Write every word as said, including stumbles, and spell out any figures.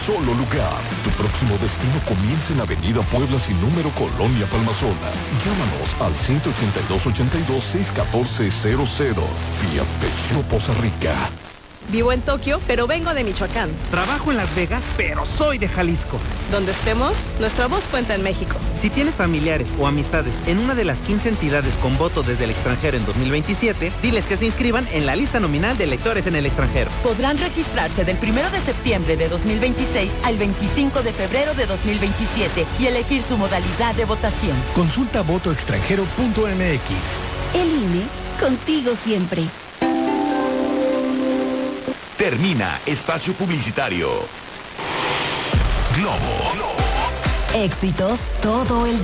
solo lugar. Tu próximo destino comienza en Avenida Puebla sin número, Colonia Palmasola. Llámanos al ciento ochenta y dos, ochenta y dos, seiscientos catorce, cero cero. Fiat Peugeot Poza Rica. Vivo en Tokio, pero vengo de Michoacán. Trabajo en Las Vegas, pero soy de Jalisco. Donde estemos, nuestra voz cuenta en México. Si tienes familiares o amistades en una de las quince entidades con voto desde el extranjero en dos mil veintisiete, diles que se inscriban en la lista nominal de electores en el extranjero. Podrán registrarse del primero de septiembre de dos mil veintiséis al veinticinco de febrero de dos mil veintisiete y elegir su modalidad de votación. Consulta voto extranjero punto m x. El I N E, contigo siempre. Termina espacio publicitario. Globo. Éxitos todo el día.